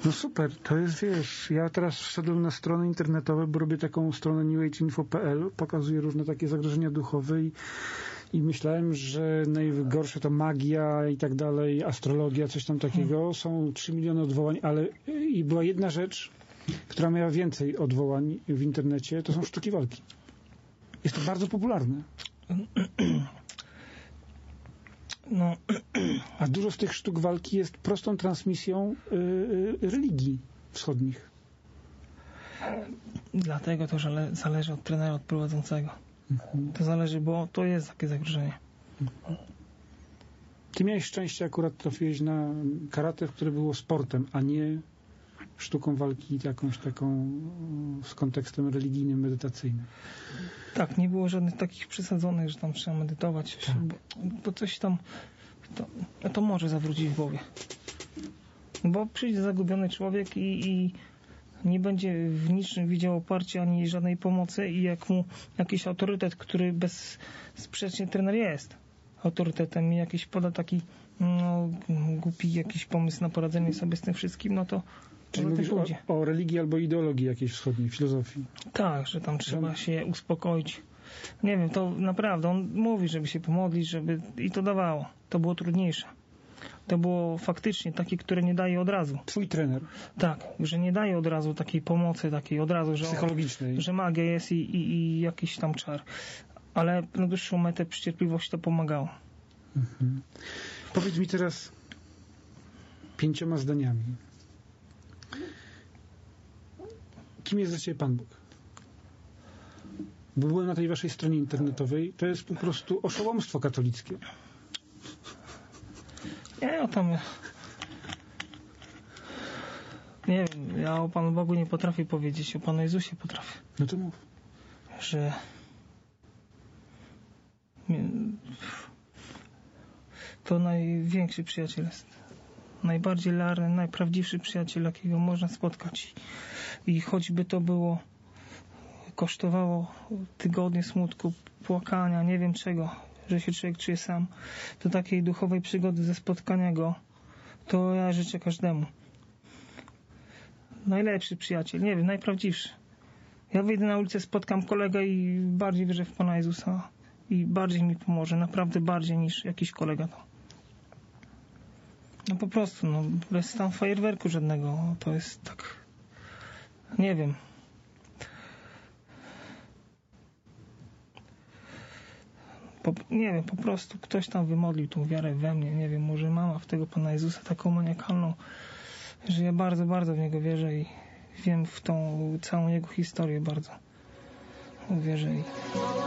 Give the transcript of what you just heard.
No super, to jest, wiesz, ja teraz wszedłem na strony internetowe, bo robię taką stronę newageinfo.pl, pokazuję różne takie zagrożenia duchowe i myślałem, że najgorsze to magia i tak dalej, astrologia, coś tam takiego. Są 3 miliony odwołań, ale i była jedna rzecz, która miała więcej odwołań w internecie, to są sztuki walki. Jest to bardzo popularne. No. A dużo z tych sztuk walki jest prostą transmisją religii wschodnich. Dlatego to zależy od trenera, od prowadzącego. To zależy, bo to jest takie zagrożenie. Ty miałeś szczęście, akurat trafiłeś na karate, które było sportem, a nie sztuką walki jakąś taką z kontekstem religijnym, medytacyjnym. Tak, nie było żadnych takich przesadzonych, że tam trzeba medytować, tak. bo coś tam to może zawrócić w głowie. Bo przyjdzie zagubiony człowiek i nie będzie w niczym widział oparcia ani żadnej pomocy i jak mu jakiś autorytet, który bezsprzecznie trener jest autorytetem i jakiś poda taki głupi jakiś pomysł na poradzenie sobie z tym wszystkim, no to czyli mówisz o religii albo ideologii jakiejś wschodniej, filozofii. Tak, że tam trzeba się uspokoić. Nie wiem, to naprawdę, on mówi, żeby się pomodlić, i to dawało. To było trudniejsze. To było faktycznie takie, które nie daje od razu. Twój trener. Tak, że nie daje od razu takiej pomocy, takiej od razu, że psychologicznej. Że magia jest i jakiś tam czar. Ale na dłuższą metę przy cierpliwości to pomagało. Mhm. Powiedz mi teraz 5 zdaniami. Kim jest dla ciebie Pan Bóg? Bo byłem na tej waszej stronie internetowej. To jest po prostu oszołomstwo katolickie. Nie, nie wiem, ja o Panu Bogu nie potrafię powiedzieć, o Panu Jezusie potrafię. No to mów. Że to największy przyjaciel jest. Najbardziej lealny, najprawdziwszy przyjaciel, jakiego można spotkać. I choćby to kosztowało tygodnie smutku, płakania, nie wiem czego, że się człowiek czuje sam, do takiej duchowej przygody ze spotkania go, to ja życzę każdemu. Najlepszy przyjaciel, nie wiem, najprawdziwszy. Ja wyjdę na ulicę, spotkam kolegę i bardziej wierzę w Pana Jezusa i bardziej mi pomoże, naprawdę bardziej niż jakiś kolega. No po prostu, bez tam fajerwerku żadnego, to jest tak, nie wiem. Nie wiem, po prostu ktoś tam wymodlił tą wiarę we mnie, nie wiem, może mama w tego Pana Jezusa taką maniakalną, że ja bardzo, bardzo w Niego wierzę i wiem w tą całą Jego historię bardzo wierzę.